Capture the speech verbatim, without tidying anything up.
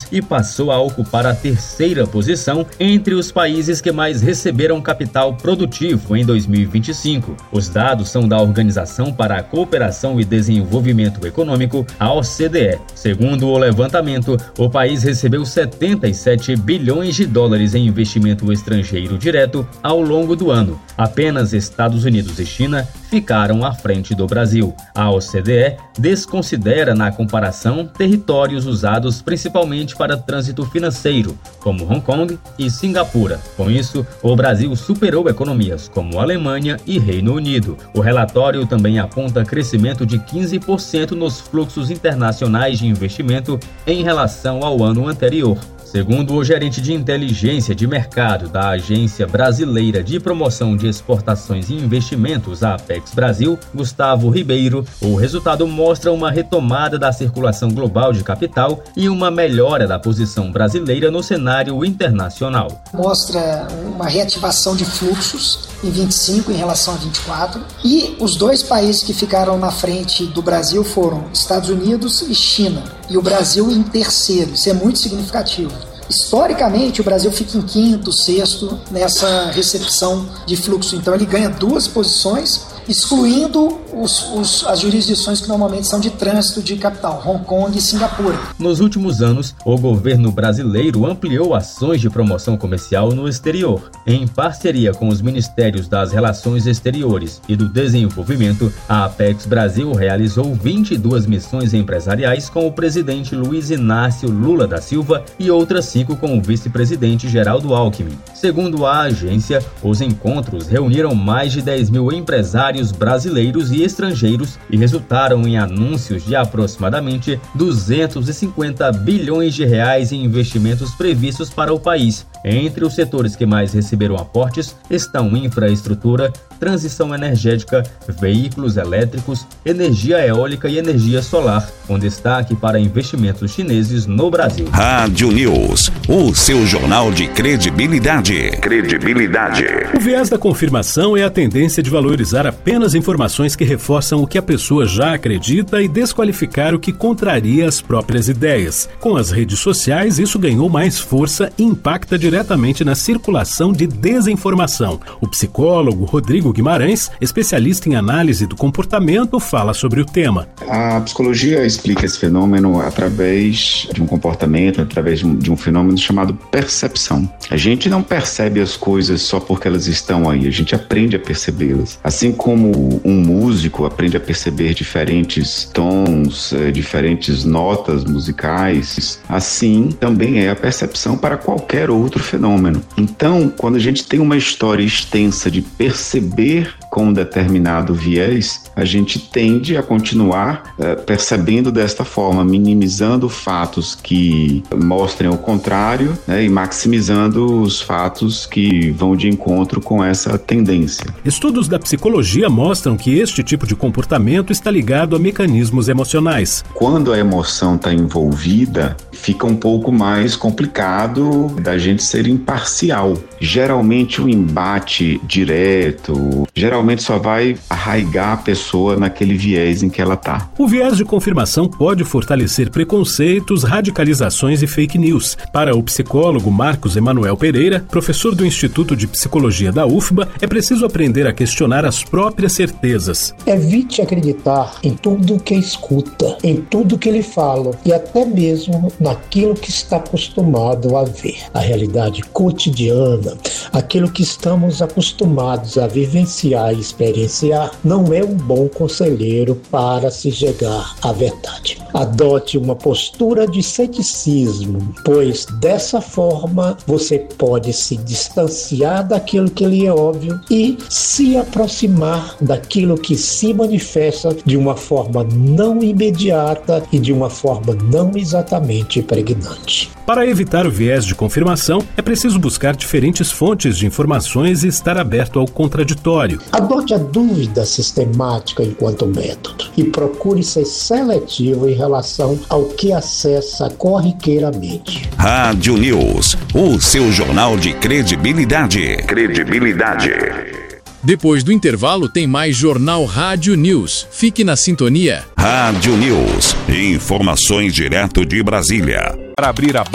e passou a ocupar a terceira posição entre os países que mais receberam capital produtivo em dois mil e vinte e cinco. Os dados são da Organização para a Cooperação e Desenvolvimento Econômico, a O C D E. Segundo o levantamento, o país recebeu setenta e sete bilhões de dólares em investimento estrangeiro direto ao longo do ano. Apenas Estados Unidos e China ficaram à frente do Brasil. A O C D E desconsidera na comparação territórios usados principalmente para trânsito financeiro, como Hong Kong e Singapura. Com isso, o Brasil superou economias como Alemanha e Reino Unido. O relatório também aponta crescimento de quinze por cento nos fluxos internacionais de investimento em relação ao ano anterior. Segundo o gerente de inteligência de mercado da Agência Brasileira de Promoção de Exportações e Investimentos, a Apex Brasil, Gustavo Ribeiro, o resultado mostra uma retomada da circulação global de capital e uma melhora da posição brasileira no cenário internacional. Mostra uma reativação de fluxos em vinte e cinco em relação a vinte e quatro, e os dois países que ficaram na frente do Brasil foram Estados Unidos e China, e o Brasil em terceiro. Isso é muito significativo. Historicamente, o Brasil fica em quinto, sexto nessa recepção de fluxo. Então, ele ganha duas posições, excluindo os, os, as jurisdições que normalmente são de trânsito de capital, Hong Kong e Singapura. Nos últimos anos, o governo brasileiro ampliou ações de promoção comercial no exterior. Em parceria com os Ministérios das Relações Exteriores e do Desenvolvimento, a Apex Brasil realizou vinte e duas missões empresariais com o presidente Luiz Inácio Lula da Silva e outras cinco com o vice-presidente Geraldo Alckmin. Segundo a agência, os encontros reuniram mais de dez mil empresários brasileiros e estrangeiros e resultaram em anúncios de aproximadamente duzentos e cinquenta bilhões de reais em investimentos previstos para o país. Entre os setores que mais receberam aportes estão infraestrutura, transição energética, veículos elétricos, energia eólica e energia solar, com destaque para investimentos chineses no Brasil. Rádio News, o seu jornal de credibilidade. Credibilidade. O viés da confirmação é a tendência de valorizar apenas informações que reforçam o que a pessoa já acredita e desqualificar o que contraria as próprias ideias. Com as redes sociais, isso ganhou mais força e impacta diretamente na circulação de desinformação. O psicólogo Rodrigo Guimarães, especialista em análise do comportamento, fala sobre o tema. A psicologia explica esse fenômeno através de um comportamento, através de um, de um fenômeno chamado percepção. A gente não percebe as coisas só porque elas estão aí, a gente aprende a percebê-las. Assim como um músico aprende a perceber diferentes tons, eh, diferentes notas musicais, assim também é a percepção para qualquer outro fenômeno. Então, quando a gente tem uma história extensa de perceber com um determinado viés, a gente tende a continuar eh, percebendo desta forma, minimizando fatos que mostrem o contrário, né, e maximizando os fatos que vão de encontro com essa tendência. Estudos da psicologia mostram que este tipo de comportamento está ligado a mecanismos emocionais. Quando a emoção está envolvida, fica um pouco mais complicado da gente ser imparcial. Geralmente o embate direto, geralmente só vai arraigar a pessoa naquele viés em que ela está. O viés de confirmação pode fortalecer preconceitos, radicalizações e fake news. Para o psicólogo Marcos Emanuel Pereira, professor do Instituto de Psicologia da U F B A, é preciso aprender a questionar as próprias certezas. Evite acreditar em tudo que escuta, em tudo que lhe falam e até mesmo naquilo que está acostumado a ver. A realidade cotidiana, aquilo que estamos acostumados a vivenciar e experienciar, não é um bom conselheiro para se chegar à verdade. Adote uma postura de ceticismo, pois dessa forma você pode se distanciar daquilo que lhe é óbvio e se aproximar daquilo que se manifesta de uma forma não imediata e de uma forma não exatamente pregnante. Para evitar o viés de confirmação, é preciso buscar diferentes fontes de informações e estar aberto ao contraditório. Adote a dúvida sistemática enquanto método e procure ser seletivo em relação ao que acessa corriqueiramente. Rádio News, o seu jornal de credibilidade. Credibilidade. Depois do intervalo tem mais Jornal Rádio News. Fique na sintonia. Rádio News, informações direto de Brasília. Para abrir a